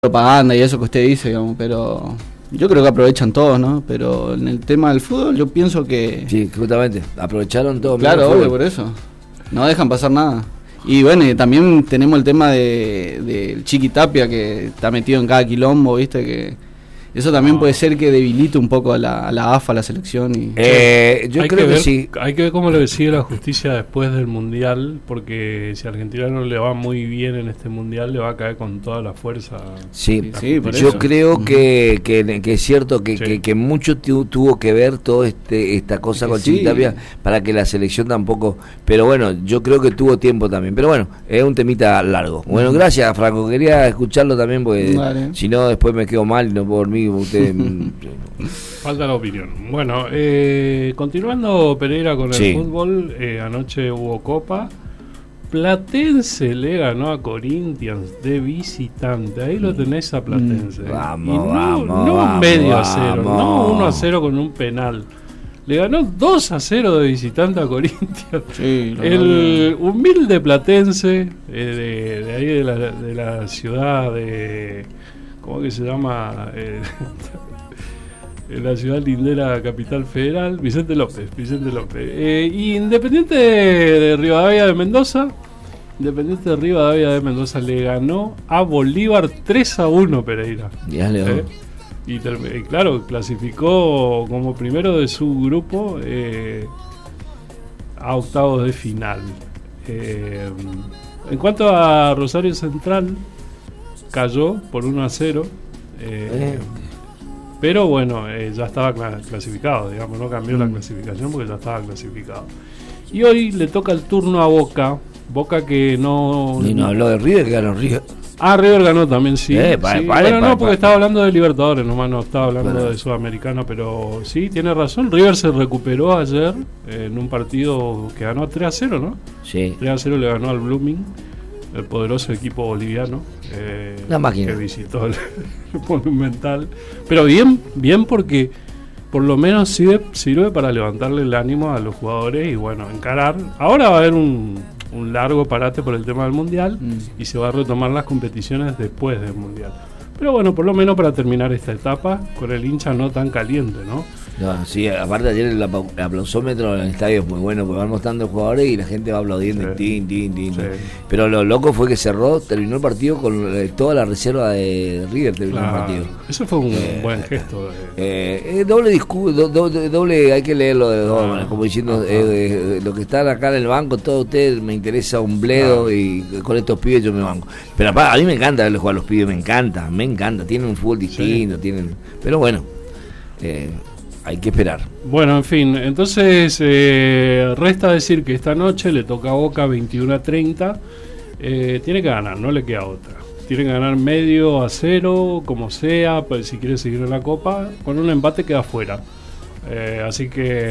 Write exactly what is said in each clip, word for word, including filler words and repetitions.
propaganda y eso que usted dice, digamos, pero yo creo que aprovechan todos, ¿no? Pero en el tema del fútbol yo pienso que... Sí, justamente, aprovecharon todo. Claro, obvio, por eso. No dejan pasar nada. Y bueno, y también tenemos el tema de, de Chiqui Tapia, que está metido en cada quilombo, ¿viste? Que eso también no. puede ser que debilite un poco a la, a la A F A, a la selección. Y... Eh, yo hay creo que, ver, que sí. Hay que ver cómo lo decide la justicia después del Mundial, porque si a Argentina no le va muy bien en este Mundial, le va a caer con toda la fuerza. Sí, sí por yo eso. creo uh-huh. que, que, que es cierto que, sí. que, que mucho tu, tuvo que ver todo este esta cosa con sí. Chiqui Tapia para que la selección tampoco... Pero bueno, yo creo que tuvo tiempo también. Pero bueno, es un temita largo. Bueno, uh-huh. gracias, Franco. Quería escucharlo también, porque vale. si no, después me quedo mal y no puedo dormir. Usted... Falta la opinión. Bueno, eh, continuando Pereira con el sí. fútbol, eh, anoche hubo Copa. Platense le ganó a Corinthians de visitante. Ahí lo tenés a Platense. Mm, vamos, y no, vamos, no vamos, medio a cero, vamos. no uno a cero con un penal. Le ganó dos a cero de visitante a Corinthians. Sí, el humilde Platense, eh, de, de ahí de la, de la ciudad de... ¿Cómo que se llama? Eh, en la ciudad lindera Capital Federal, Vicente López, Vicente López. Eh, y Independiente de, de Rivadavia de Mendoza, Independiente de Rivadavia de Mendoza le ganó a Bolívar tres a uno, Pereira. Ya le ¿Eh? Y, y claro, clasificó como primero de su grupo eh, a octavos de final. Eh, en cuanto a Rosario Central, cayó por uno a cero, eh, eh. pero bueno, eh, ya estaba clasificado, digamos, no cambió mm. la clasificación porque ya estaba clasificado. Y hoy le toca el turno a Boca, Boca que no... Y no habló de River, que ganó River. Ah, River ganó también, sí. Eh, vale, sí. Vale, bueno, vale, no, porque vale. estaba hablando de Libertadores, nomás no estaba hablando bueno. de Sudamericano, pero sí, tiene razón. River se recuperó ayer eh, en un partido que ganó tres a cero, ¿no? Sí. tres a cero le ganó al Blooming, el poderoso equipo boliviano eh, la máquina que visitó el, el Monumental, pero bien bien porque por lo menos sirve, sirve para levantarle el ánimo a los jugadores y bueno, encarar. Ahora va a haber un, un largo parate por el tema del Mundial mm. y se va a retomar las competiciones después del Mundial, pero bueno, por lo menos para terminar esta etapa con el hincha no tan caliente, ¿no? No, sí, aparte ayer el aplausómetro en el estadio es muy bueno, porque van mostrando jugadores y la gente va aplaudiendo, sí. tin, tin, tin. Sí. Pero lo loco fue que cerró, terminó el partido con eh, toda la reserva de River, terminó claro. el partido. Eso fue un eh, buen gesto. Eh, eh, doble discurso, do, do, doble, hay que leerlo de dos maneras, como diciendo, eh, de, de, lo que están acá en el banco, todo usted me interesa un bledo ah. y con estos pibes yo me banco. Pero apá, a mí me encanta verles jugar a los pibes, me encanta, me encanta, tienen un fútbol distinto, sí. tienen, pero bueno, eh, hay que esperar. Bueno, en fin, entonces eh, resta decir que esta noche le toca a Boca veintiuno a treinta. Eh, tiene que ganar, no le queda otra. Tiene que ganar medio a cero, como sea, pues, si quiere seguir en la Copa. Con un empate queda fuera. Eh, así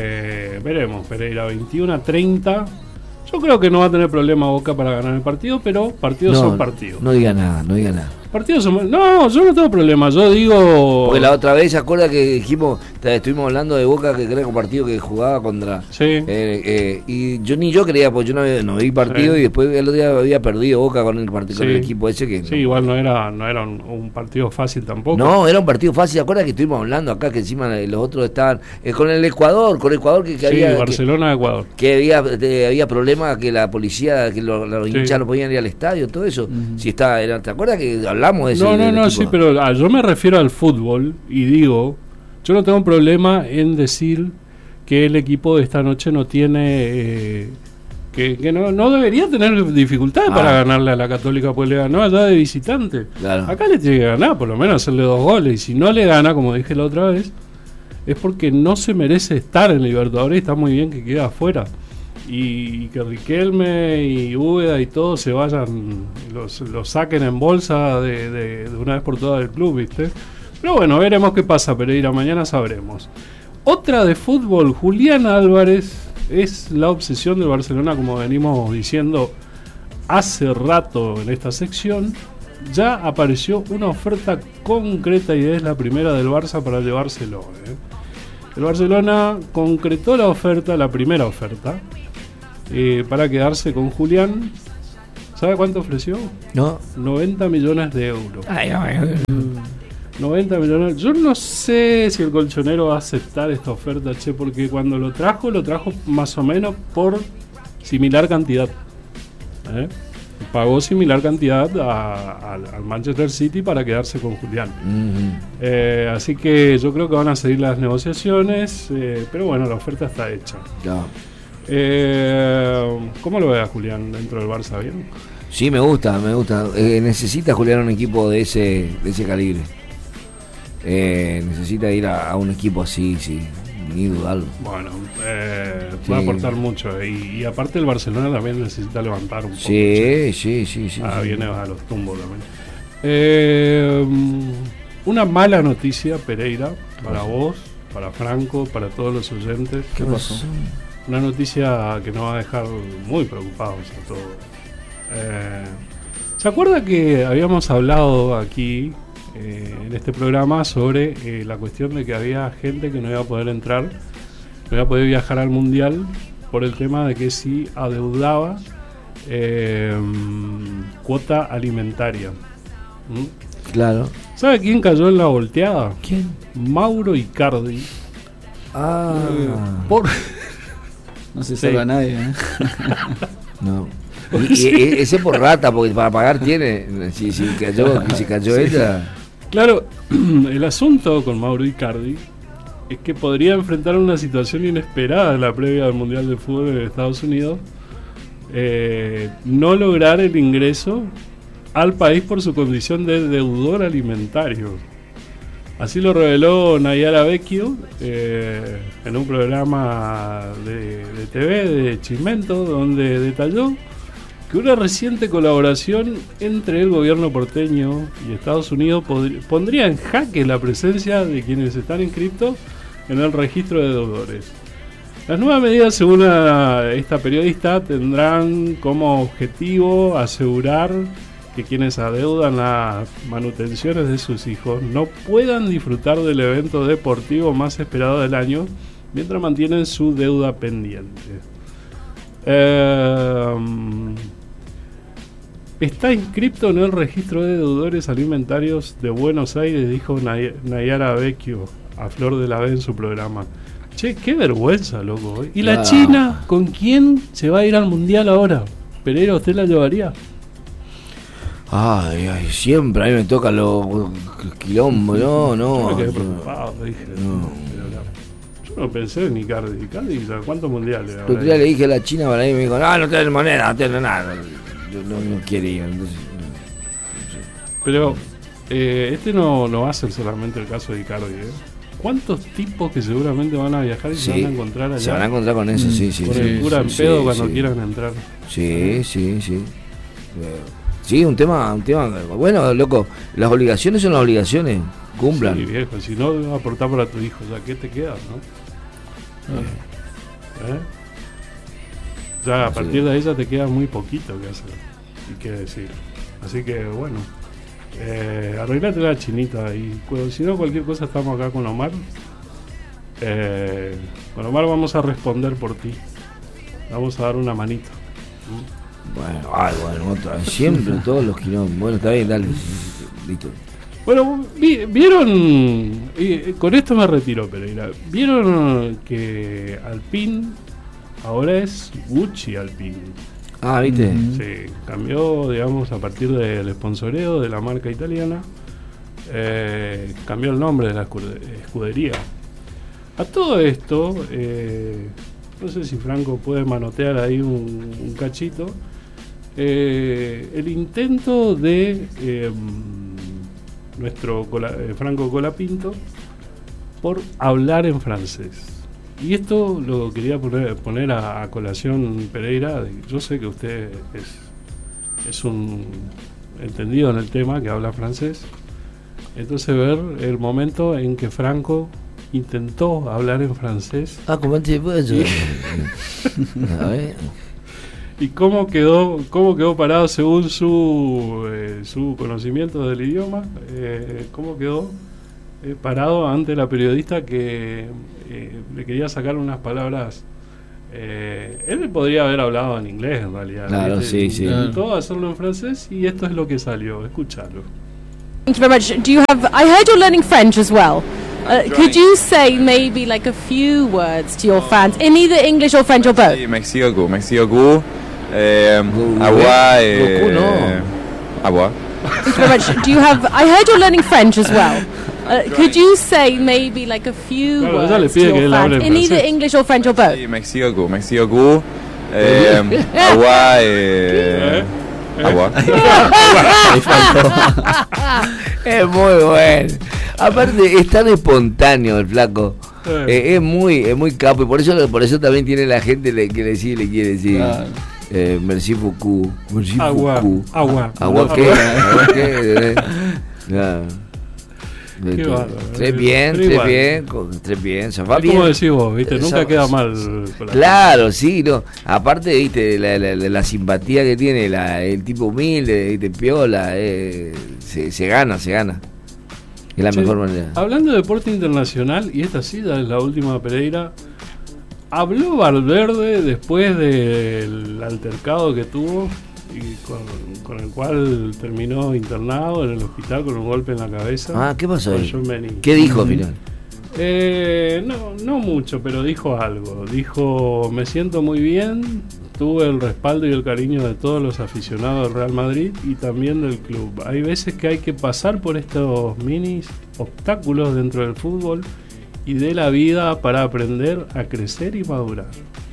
que veremos, Pereira, veintiuno a treinta. Yo creo que no va a tener problema Boca para ganar el partido, pero partidos no, son partidos. No diga nada, no diga nada. Partidos son... No, yo no tengo problema, yo digo... Porque la otra vez, ¿se acuerda que dijimos, estuvimos hablando de Boca, que creo que un partido que jugaba contra... Sí. Eh, eh, y yo ni yo creía, porque yo no, no vi partido sí. y después el otro día había perdido Boca con el, partido, sí. con el equipo ese que... Sí, no, igual no era no era un, un partido fácil tampoco. No, era un partido fácil, ¿se acuerda que estuvimos hablando acá, que encima los otros estaban... Eh, con el Ecuador, con el Ecuador que, que sí, había... Barcelona, que, Ecuador. Que había, de, había problemas, que la policía, que los, los hinchas sí. no podían ir al estadio, todo eso. Uh-huh. Si estaba, era, ¿te acuerdas que hablamos de eso? No, no, no, sí, pero ah, yo me refiero al fútbol y digo, yo no tengo un problema en decir que el equipo de esta noche no tiene, eh, que, que no, no debería tener dificultades ah. para ganarle a la Católica, pues le ganó allá de visitante. Claro. Acá le tiene que ganar, por lo menos hacerle dos goles, y si no le gana, como dije la otra vez, es porque no se merece estar en Libertadores y está muy bien que quede afuera. Y que Riquelme y Úbeda y todos se vayan, los, los saquen en bolsa de, de, de una vez por todas del club, ¿viste? Pero bueno, veremos qué pasa, Pereira, mañana sabremos. Otra de fútbol, Julián Álvarez, es la obsesión del Barcelona, como venimos diciendo hace rato en esta sección. Ya apareció una oferta concreta y es la primera del Barça para llevárselo, ¿eh? El Barcelona concretó la oferta, la primera oferta, Eh, para quedarse con Julián. ¿Sabe cuánto ofreció? No. noventa millones de euros. Ay, ay, noventa millones. Yo no sé si el colchonero va a aceptar esta oferta, che, porque cuando lo trajo, lo trajo más o menos por similar cantidad. ¿Eh? Pagó similar cantidad a, a, al Manchester City para quedarse con Julián. Uh-huh. Eh, así que yo creo que van a seguir las negociaciones, eh, pero bueno, la oferta está hecha. Ya. Eh, ¿Cómo lo ve a Julián dentro del Barça? ¿Bien? Sí, me gusta, me gusta. Eh, necesita Julián un equipo de ese, de ese calibre. Eh, necesita ir a, a un equipo así, sí, ni dudarlo. Bueno, eh, sí. Va a aportar mucho. Y, y aparte el Barcelona también necesita levantar un poco. Sí, sí, sí, sí. Ah, sí. viene a los tumbos también. Eh, una mala noticia, Pereira, para vos, para Franco, para todos los oyentes. ¿Qué pasó? Una noticia que nos va a dejar muy preocupados a todos. Eh, ¿Se acuerda que habíamos hablado aquí eh, en este programa sobre eh, la cuestión de que había gente que no iba a poder entrar, no iba a poder viajar al Mundial por el tema de que si adeudaba eh, cuota alimentaria? ¿Mm? Claro. ¿Sabe quién cayó en la volteada? ¿Quién? Mauro Icardi. Ah. Eh, por... No se salva sí. nadie, ¿eh? No. Y, y, y ese por rata, porque para pagar tiene. Si, si cayó, si cayó sí. ella. Claro, el asunto con Mauro Icardi es que podría enfrentar una situación inesperada en la previa del Mundial de Fútbol en Estados Unidos. Eh, no lograr el ingreso al país por su condición de deudor alimentario. Así lo reveló Nayara Vecchio eh, en un programa de, de T V de Chimento, donde detalló que una reciente colaboración entre el gobierno porteño y Estados Unidos podri- pondría en jaque la presencia de quienes están inscritos en el registro de deudores. Las nuevas medidas, según la, esta periodista, tendrán como objetivo asegurar que quienes adeudan las manutenciones de sus hijos no puedan disfrutar del evento deportivo más esperado del año mientras mantienen su deuda pendiente. Eh, está inscrito en el registro de deudores alimentarios de Buenos Aires, dijo Nay- Nayara Vecchio a Flor de la B en su programa. Che, qué vergüenza, loco. ¿Y la no. China? ¿Con quién se va a ir al Mundial ahora? ¿Pereira, usted la llevaría? Ay, ay, siempre a mí me toca los quilombos, no, no. Yo me quedé no, preocupado, dije. no. Yo no pensé en Icardi. Icardi, ¿cuántos mundiales? El otro día le dije a la China para ahí y me dijo, no, no tenés moneda, no tenés nada. Yo no, no quería, entonces. No, no sé. Pero eh, este no, no va a ser solamente el caso de Icardi, ¿eh? ¿Cuántos tipos que seguramente van a viajar y Sí, se van a encontrar allá? se van a encontrar con eso, sí, sí. Con sí, el cura sí, en pedo sí, cuando sí. quieran entrar. Sí, sí, sí. Eh, Sí, un tema, un tema. Bueno, loco, las obligaciones son las obligaciones. Cumplan. Sí, viejo, si no vas a aportar para tu hijo, ya, ¿qué te queda, no? Eh. ¿Eh? Ya a Sí. partir de ahí ya te queda muy poquito que hacer y qué decir. Así que bueno, eh, arreglate la chinita y cu- si no cualquier cosa estamos acá con Omar. Eh, con Omar vamos a responder por ti. Vamos a dar una manito. ¿Mm? Bueno, ay, bueno, otra vez. Siempre todos los quilombos. Bueno, está bien, dale. Listo. Bueno, vi- vieron, y con esto me retiro, Pereira. ¿Vieron que Alpine ahora es Gucci Alpine? Ah, ¿viste? Mm. Sí, cambió, digamos, a partir del sponsoreo de la marca italiana, eh, cambió el nombre de la escude- escudería. A todo esto, eh, no sé si Franco puede manotear ahí un, un cachito, eh, el intento de eh, nuestro Cola- eh, Franco Colapinto por hablar en francés. Y esto lo quería poner, poner a, a colación, Pereira. Yo sé que usted es, es un entendido en el tema, que habla francés. Entonces ver el momento en que Franco intentó hablar en francés. Ah, ¿cómo te puedo yo? A ver. Y cómo quedó, cómo quedó parado según su eh, su conocimiento del idioma, eh, cómo quedó eh, parado ante la periodista que eh, le quería sacar unas palabras Eh, él podría haber hablado en inglés en realidad. Claro, ¿viste? sí, sí. Intentó hacerlo en francés y esto es lo que salió. Escuchalo. Thank you very much. Do you have? I heard you're learning French as well. Uh, could you say maybe like a few words to your fans in either English or French or both? Sí, merci beaucoup, merci beaucoup. Eh, agua, eh, agua. Thank you very much. Do you have? I heard you're learning French as well. Uh, could you say maybe like a few Claro, ella le words to pide que your él hable fans en in either francés. English or French or both? Sí, merci beaucoup, merci beaucoup. Eh, agua, eh, agua. Es muy bueno. Aparte, es tan espontáneo el flaco. Eh. Eh, es muy es muy capo y por eso por eso también tiene la gente le, que le sigue le quiere decir Claro. eh, merci beaucoup, merci Agua, beaucoup. agua. Agua qué, agua qué. Claro. Qué bárbaro. Tres bien, Pero tres igual. bien, con- tres bien, se va Es bien. como decís vos, ¿viste? Nunca Esa- queda mal. con la- Claro, sí, no. Aparte, viste, la, la, la, la simpatía que tiene, la, el tipo humilde, viste, piola, eh, se, se gana, se gana. Es la Che, mejor manera. Hablando de deporte internacional, y esta sí ya es la última, Pereira, habló Valverde después del altercado que tuvo y con, con el cual terminó internado en el hospital con un golpe en la cabeza. Ah, ¿qué pasó con ahí? John Benning. ¿Qué dijo al final? Eh, no, no mucho, pero dijo algo. Dijo, me siento muy bien, tuve el respaldo y el cariño de todos los aficionados del Real Madrid y también del club. Hay veces que hay que pasar por estos mini obstáculos dentro del fútbol y de la vida para aprender a crecer y madurar.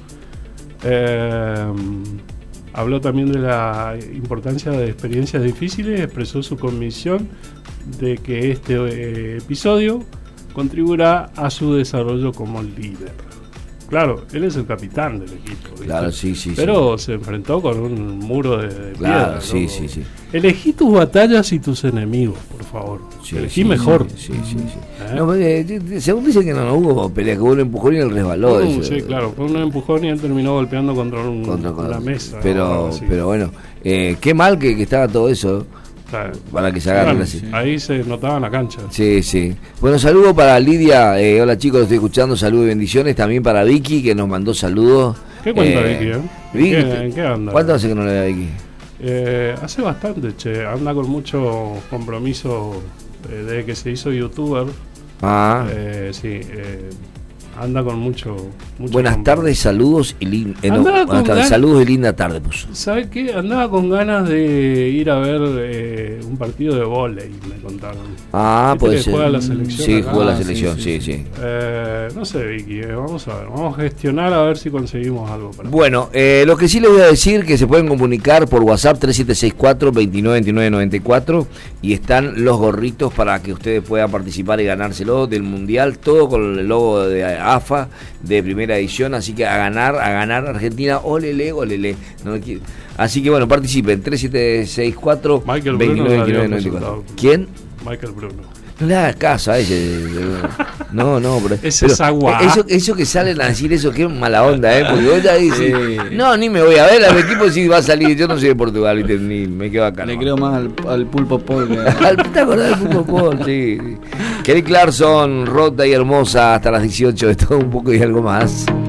Eh, habló también de la importancia de experiencias difíciles, expresó su convicción de que este eh, episodio contribuirá a su desarrollo como líder. Claro, él es el capitán del equipo, ¿viste? Claro, sí, sí. Pero se enfrentó con un muro de, de Claro, piedra. sí, ¿no? sí, sí. Elegí tus batallas y tus enemigos, por favor. Sí, Elegí sí, mejor. Sí, sí, sí. ¿Eh? No, porque, eh, según dicen que no, no hubo pelea, que hubo un empujón y el resbaló. Uh, ese. sí, claro, fue un empujón y él terminó golpeando contra, un, Contra- la contra- mesa. Pero, o algo así. pero bueno, eh, qué mal que, que estaba todo eso Claro. para que se agarren Bueno, así. ahí se notaba en la cancha. Sí, sí. Bueno, saludo para Lidia. Eh, hola chicos, estoy escuchando. Saludos y bendiciones. También para Vicky, que nos mandó saludos. ¿Qué cuenta Eh, Vicky? Eh? ¿En, Vicky, qué, en qué anda? ¿Cuánto hace que no le da a Vicky? Eh, hace bastante, che. Anda con mucho compromiso eh, desde que se hizo youtuber. Ah, Eh, sí, eh, anda con mucho. mucho buenas compromiso. tardes, saludos y linda eh, no, Andaba buenas con tardes, ganas- saludos y linda tarde, puso. ¿Sabe qué? Andaba con ganas de ir a ver eh, un partido de vóley, me contaron. Ah, ¿Viste puede que ser. juega la selección Sí, acá? juega la Ah, sí, selección, sí, sí, sí. sí. Eh, no sé, Vicky, eh, vamos a ver. Vamos a gestionar a ver si conseguimos algo para. Bueno, eh, lo que sí les voy a decir que se pueden comunicar por WhatsApp tres siete seis cuatro, dos nueve nueve nueve nueve cuatro y están los gorritos para que ustedes puedan participar y ganárselo del Mundial, todo con el logo de A F A de primera edición, así que a ganar, a ganar Argentina, olele, olele. No me quiero- Así que bueno, participen, tres siete seis cuatro, dos Michael nueve Bruno nueve le nueve dio nueve cuatro. resultado. ¿Quién? Michael Bruno. No le hagas caso a ese. No, no, pero. Ese pero es agua. Eso, eso que salen a decir eso, qué mala onda, ¿eh? Porque vos ya dices, Sí. no, ni me voy a ver, al equipo sí va a salir. Yo no soy de Portugal, ¿viste? Ni me quedo acá. Le no. creo más al, al pulpo Paul que Al ¿te acordás del fútbol? Sí. Kelly Clarkson, rota y hermosa hasta las dieciocho, de todo un poco y algo más.